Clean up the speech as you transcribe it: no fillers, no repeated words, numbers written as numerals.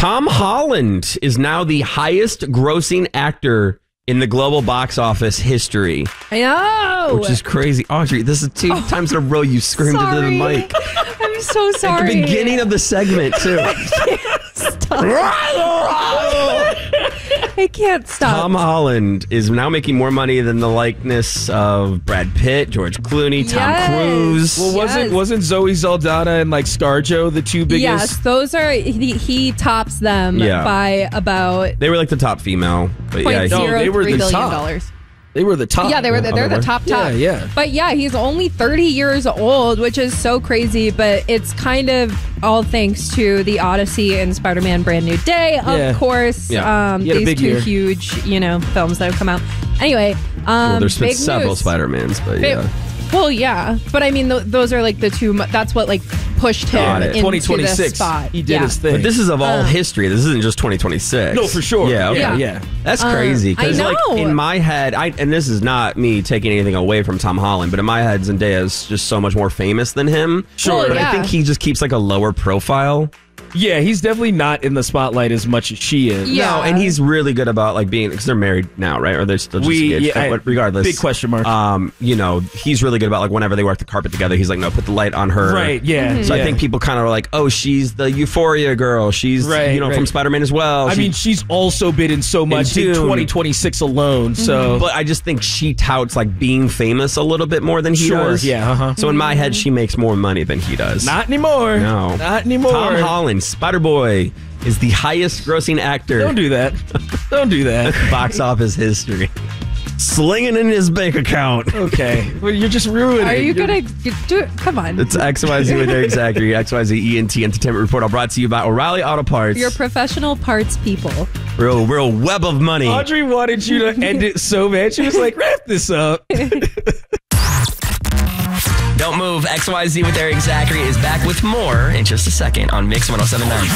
Tom Holland is now the highest grossing actor in the global box office history. I know. Which is crazy. Audrey, this is 2 times in a row you screamed into the mic. I'm so sorry. At the beginning of the segment, too. I can't stop. Tom Holland is now making more money than the likeness of Brad Pitt, George Clooney, Tom Cruise. Well, wasn't Zoe Saldana and like ScarJo the two biggest? Yes, those are he tops them by about. They were like the top female, but yeah, they were the top. They were the top. Yeah, they're the top. Yeah. But yeah, he's only 30 years old, which is so crazy. But it's kind of all thanks to the Odyssey and Spider-Man: Brand New Day, of course. Yeah. These two huge, films that have come out. Anyway, there's been big several news. Spider-Mans, but yeah. Well, yeah, but I mean, those are like the two. That's what like pushed him into 2026. this spot. He did his thing. But this is of all history. This isn't just 2026. No, for sure. Yeah, okay. Yeah. That's crazy. Because I like know. in my head, and this is not me taking anything away from Tom Holland, but in my head, Zendaya is just so much more famous than him. Sure. But I think he just keeps like a lower profile. Yeah, he's definitely not in the spotlight as much as she is. Yeah. No, and he's really good about like being, because they're married now, right? Or they're still just engaged. Regardless, big question mark. He's really good about like whenever they work the carpet together, he's like, no, put the light on her. Right. Yeah. Mm-hmm. So I think people kind of are like, oh, she's the Euphoria girl. She's from Spider-Man as well. I mean, she's also been in so much in 2026 alone. So, but I just think she touts like being famous a little bit more than he does. Yeah. So in my head, she makes more money than he does. Not anymore. No. Not anymore. Tom Holland, Spider-Boy, is the highest grossing actor. Don't do that. Don't do that. Box office history. Slinging in his bank account. Okay. Well, you're just ruining it. Are you going to do it? Come on. It's XYZ with Eric Zachary, XYZ ENT Entertainment Report, all brought to you by O'Reilly Auto Parts. Your professional parts people. Real web of money. Audrey wanted you to end it so bad. She was like, wrap this up. Don't move. XYZ with Eric Zachary is back with more in just a second on Mix 107.9.